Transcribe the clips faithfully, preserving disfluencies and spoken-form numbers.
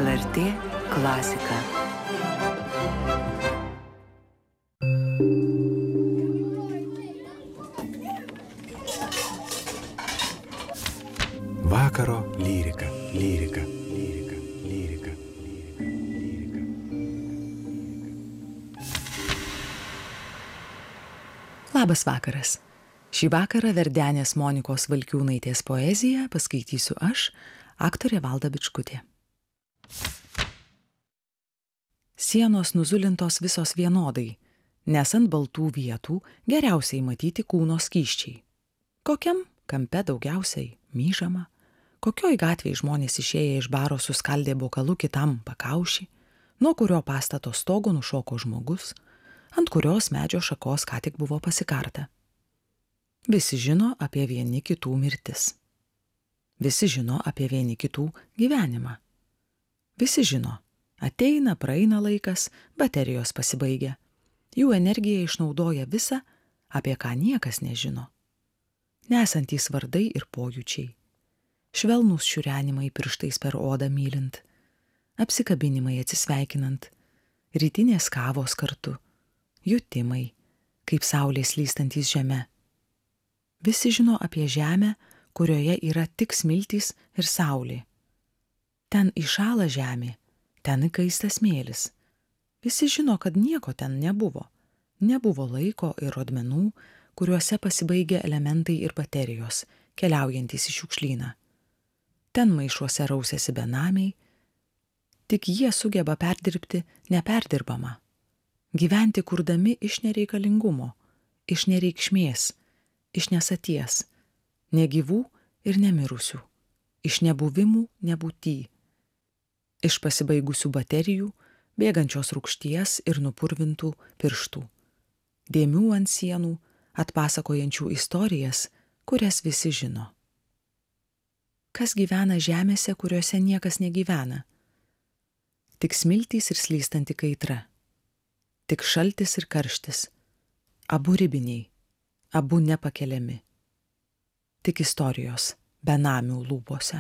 L R T klasika. Vakaro lyrika, lyrika, lyrika, lyrika, lyrika, lyrika. Labas vakaras. Šį vakarą Verdenės Monikos Valkiūnaitės poeziją paskaitysiu aš, aktorė Valda Bičkutė. Sienos nuzulintos visos vienodai, nes ant baltų vietų geriausiai matyti kūno skysčiai. Kokiam kampe daugiausiai myžama, kokioj gatvėj žmonės išėję iš baro suskaldė bokalu kitam pakaušį, nuo kurio pastato stogo nušoko žmogus, ant kurios medžio šakos ką tik buvo pasikarta. Visi žino apie vieni kitų mirtis. Visi žino apie vieni kitų gyvenimą. Visi žino, ateina, praeina laikas, baterijos pasibaigia. Jų energiją išnaudoja visa, apie ką niekas nežino. Nesantys vardai ir pojūčiai. Švelnūs šiurenimai pirštais per odą mylint. Apsikabinimai atsisveikinant. Rytinės kavos kartu. Jutimai, kaip saulė slystantys žeme. Visi žino apie žemę, kurioje yra tik smiltys ir saulė. Ten įšąla žemė, ten įkaista smėlis. Visi žino, kad nieko ten nebuvo. Nebuvo laiko ir rodmenų, kuriuose pasibaigia elementai ir baterijos, keliaujantys į šiukšlyną. Ten maišuose rausėsi benamiai, tik jie sugeba perdirbti neperdirbamą. Gyventi kurdami iš nereikalingumo, iš nereikšmės, iš nesaties, negyvų ir nemirusių, iš nebuvimų nebūty, iš pasibaigusių baterijų, bėgančios rūgšties ir nupurvintų pirštų, dėmių ant sienų, atpasakojančių istorijas, kurias visi žino. Kas gyvena žemėse, kuriuose niekas negyvena? Tik smiltys ir slystanti kaitra. Tik šaltis ir karštis, abu ribiniai, abu nepakeliami. Tik istorijos, benamių lūpose.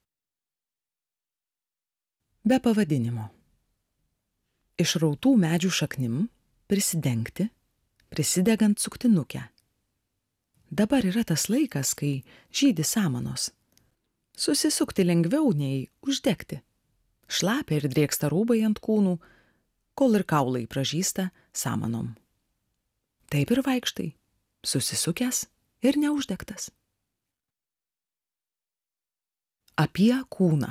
Be pavadinimo. Išrautų medžių šaknim prisidengti, prisidegant suktinukę. Dabar yra tas laikas, kai žydi samanos. Susisukti lengviau nei uždegti. Šlapia ir drėksta rūbai ant kūnų, kol ir kaulai pražysta samanom. Taip ir vaikštai, susisukęs ir neuždegtas. Apie kūną.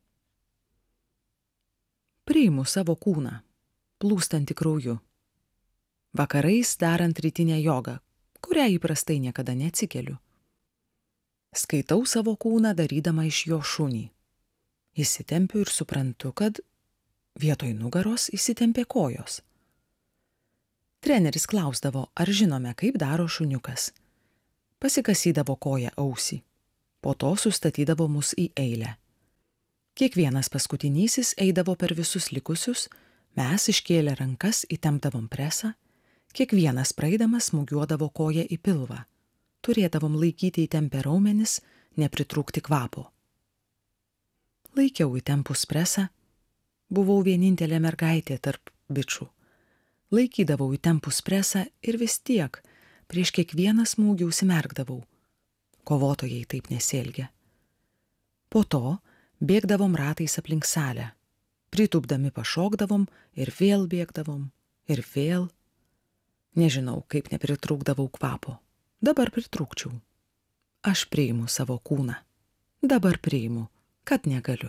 Priimu savo kūną, plūstantį krauju. Vakarais darant rytinę jogą, kurią įprastai niekada neatsikeliu. Skaitau savo kūną darydama iš jo šunį. Įsitempiu ir suprantu, kad vietoj nugaros įsitempė kojos. Treneris klausdavo, ar žinome, kaip daro šuniukas. Pasikasydavo koją ausį. Po to sustatydavo mus į eilę. Kiekvienas paskutinysis eidavo per visus likusius, mes iškėlę rankas įtempdavom presą, kiekvienas praeidamas smūgiuodavo koją į pilvą. Turėdavom laikyti įtempę raumenis, nepritrūkti kvapo. Laikiau įtempus presą, buvau vienintelė mergaitė tarp bičų. Laikydavau įtempus presą ir vis tiek prieš kiekvieną smūgį užsimerkdavau. Kovotojai taip nesielgia. Po to bėgdavom ratais aplink salę. Pritūpdami pašokdavom ir vėl bėgdavom ir vėl. Nežinau, kaip nepritrūkdavau kvapo. Dabar pritrūkčiau. Aš priimu savo kūną. Dabar priimu, kad negaliu.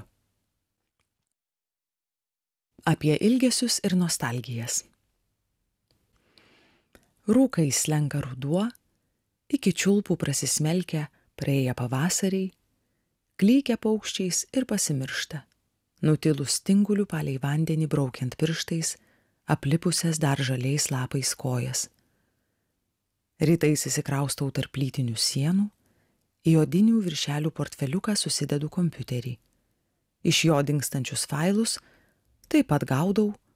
Apie ilgesius ir nostalgijas. Rūkai slenka ruduo, iki čiulpų prasismelkia praėję pavasariai, klykia paukščiais ir pasimiršta, nutilus tingulių palei vandenį braukiant pirštais, aplipusias dar žaliais lapais kojas. Rytais įsikraustau tarp plytinių sienų, į odinių viršelių portfeliuką susidedu kompiuterį. Iš jo dingstančius failus taip pat gaudau,